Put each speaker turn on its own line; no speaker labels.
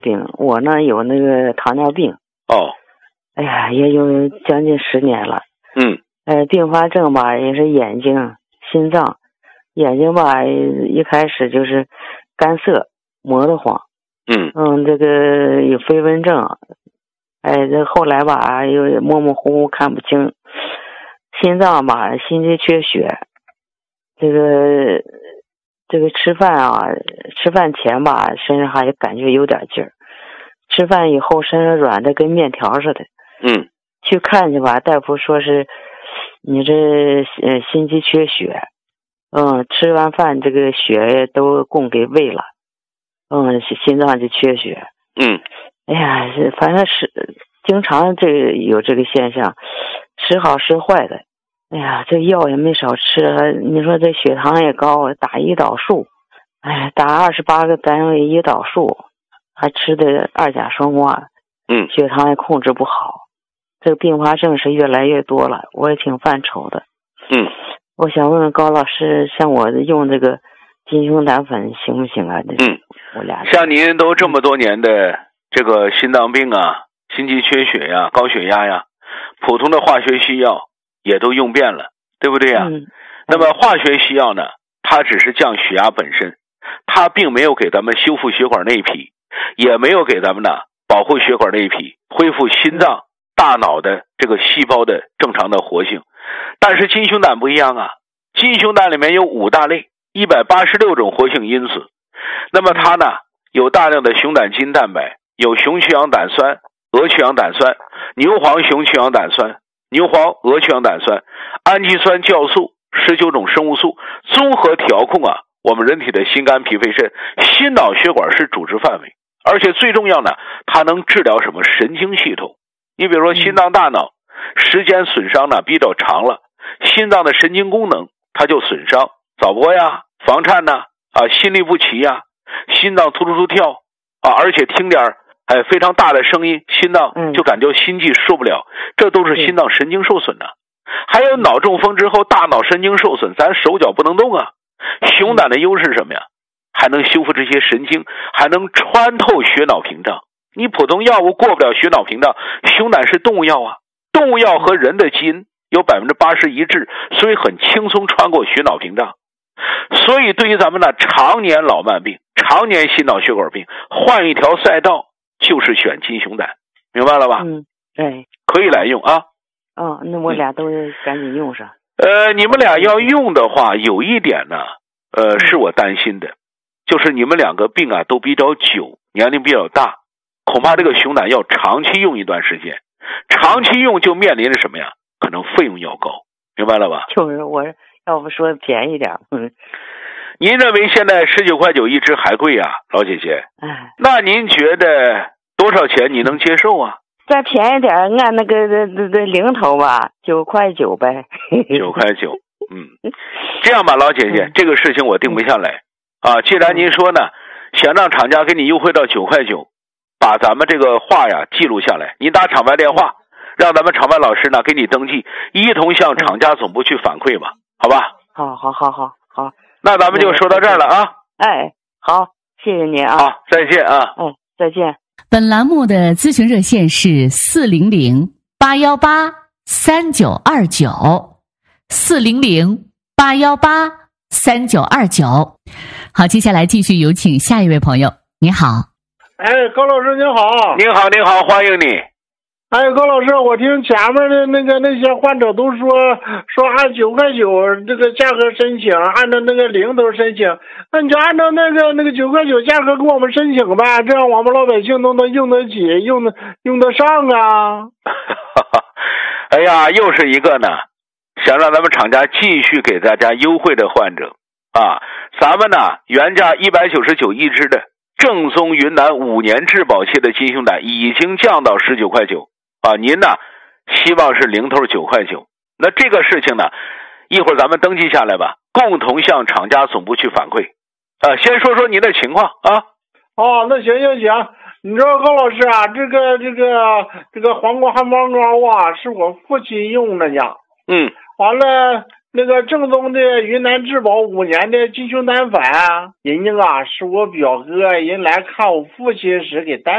病，我呢有那个糖尿病。
哦。
哎呀，也有将近10年了。并发症吧，也是眼睛、心脏，眼睛吧一开始就是干涩、磨得慌。这个有飞蚊症。这后来吧又模模糊糊看不清。心脏吧，心肌缺血。这个吃饭啊，吃饭前吧身上还感觉有点劲儿，吃饭以后身上软的跟面条似的。去看去吧，大夫说是你这心肌缺血。吃完饭这个血都供给胃了。心脏就缺血。哎呀，反正是经常有这个现象，时好时坏的。哎呀，这药也没少吃，你说这血糖也高，打胰岛素。打28个单位胰岛素，还吃的2甲双胍。血糖也控制不好。这个并发症是越来越多了，我也挺犯愁的。我想问问高老师，像我用这个金胸胆粉行不行啊？我俩
像您都这么多年的这个心脏病啊、心肌缺血呀、高血压呀，普通的化学西药也都用遍了，对不对呀？那么化学西药呢，它只是降血压本身，它并没有给咱们修复血管内皮，也没有给咱们呢保护血管内皮，恢复心脏、大脑的这个细胞的正常的活性。但是金胸胆不一样啊，金胸胆里面有5大类，186种活性因子。那么它呢有大量的熊胆基因蛋白，有雄去氧胆酸、鹅去氧胆酸、牛磺雄去氧胆酸、牛磺鹅去氧胆酸、氨基酸酵素、19种生物素，综合调控啊我们人体的心肝脾肺肾、心脑血管是主治范围。而且最重要呢，它能治疗什么神经系统。你比如说心脏大脑时间损伤呢比较长了，心脏的神经功能它就损伤，早搏呀、房颤呐、心律不齐呀、心脏突突突跳而且听点非常大的声音，心脏就感觉心悸受不了，这都是心脏神经受损的。还有脑中风之后大脑神经受损，咱手脚不能动啊。熊胆的优势是什么呀？还能修复这些神经，还能穿透血脑屏障。你普通药物过不了血脑屏障，熊胆是动物药啊，动物药和人的基因有80%一致，所以很轻松穿过血脑屏障。所以对于咱们的常年老慢病、常年心脑血管病，换一条赛道就是选金熊胆，明白了吧？
对，
可以来用啊。
那我俩都赶紧用上。
你们俩要用的话，有一点呢，是我担心的，就是你们2个病啊都比较久，年龄比较大，恐怕这个熊胆要长期用一段时间，长期用就面临着什么呀？可能费用要高，明白了吧？
就是我要不说便宜点。
您认为现在19.9块一支还贵啊，老姐姐？那您觉得多少钱你能接受啊？
再便宜点，按那个零头吧，9.9块呗。
9.9块。这样吧，老姐姐，这个事情我定不下来既然您说呢，想让厂家给你优惠到9.9块，把咱们这个话呀记录下来，你打厂外电话，让咱们厂外老师呢给你登记，一同向厂家总部去反馈吧，好吧？好。那咱们就说到这儿了啊。
好，谢谢您啊。
好，再见啊。
再见。
本栏目的咨询热线是400-818-3929，400-818-3929。好，接下来继续有请下一位朋友。你好。
高老师您好。
您好，欢迎你。
高老师，我听前面的那些患者都说按9.9这个价格申请，按照那个零头申请，那你就按照那个9.9价格给我们申请呗，这样我们老百姓都能用得起，用得上啊。
哎呀，又是一个呢，想让咱们厂家继续给大家优惠的患者咱们呢原价199一支的正宗云南5年质保期的金胸胆已经降到19.9您呢希望是零头9.9。那这个事情呢一会儿咱们登记下来吧，共同向厂家总部去反馈先说说您的情况
那行，你知道高老师啊，这个黄瓜汉方膏是我父亲用的呀。完了那个正宗的云南质保5年的金胸胆粉，人家是我表哥人来看我父亲时给带